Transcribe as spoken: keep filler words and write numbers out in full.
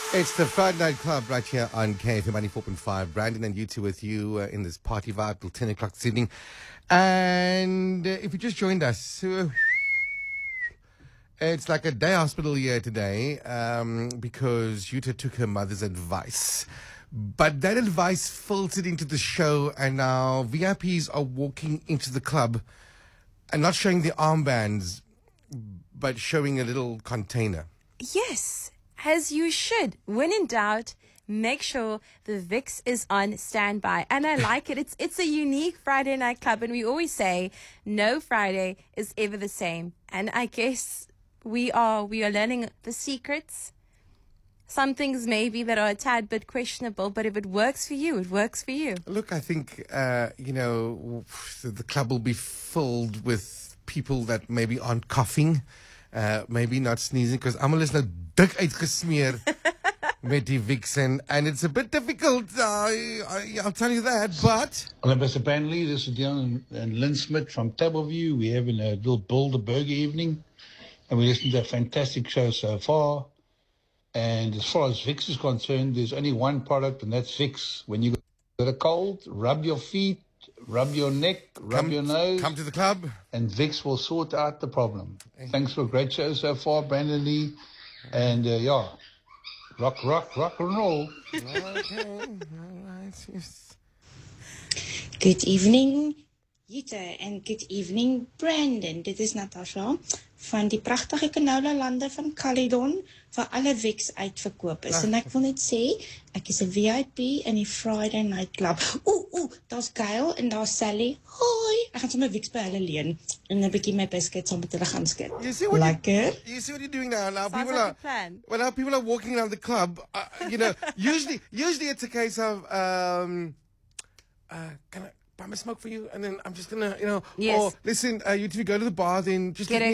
It's the Friday Night Club right here on K F M ninety-four point five. Brandon and you two with you uh, in this party vibe till ten o'clock this evening. And uh, if you just joined us, uh, it's like a day hospital here today um, because Yuta took her mother's advice. But that advice filtered into the show, and now V I Ps are walking into the club and not showing the armbands, but showing a little container. Yes, as you should. When in doubt, make sure the Vicks is on standby. And I like it. It's it's a unique Friday night club, and we always say no Friday is ever the same. And I guess we are we are learning the secrets. Some things maybe that are a tad bit questionable, but if it works for you, it works for you. Look, I think, uh, you know, the club will be filled with people that maybe aren't coughing, uh, maybe not sneezing, because I'm is nou dik uitgesmeer met die Vixen, and it's a bit difficult, uh, I, I'll tell you that, but... Hello, Mister Bentley, this is Dion and Lynn Smith from Tableview. We're having a little Bilderberger evening, and we listened to a fantastic show so far. And as far as Vicks is concerned, there's only one product, and that's Vicks. When you got a cold, rub your feet, rub your neck, rub come, your nose. Come to the club. And Vicks will sort out the problem. Thanks for a great show so far, Brandon Lee. And, uh, yeah, rock, rock, rock and roll. Okay, all right. Yes. Good evening, Jutta, and good evening, Brandon. Dit is Natasha van die prachtige Canola lande van Caledon, waar alle Vicks uitverkoop is. En ek wil net sê, ek is 'n V I P in die Friday Night Club. Oeh, oeh, daar's Gail en daar's Sally. Hoi! Ek gaan sommer Vicks by hulle leen en 'n bietjie my biscuits om met hulle gaan skit. You see what Lekker. You, you see what you're doing now? Now Sounds people like are a plan. well, now people are walking around the club. Uh, you know, usually, usually it's a case of um, uh, can I buy my smoke for you? And then I'm just gonna, you know, Yes. or listen, uh, you two go to the bar, then just Get leave a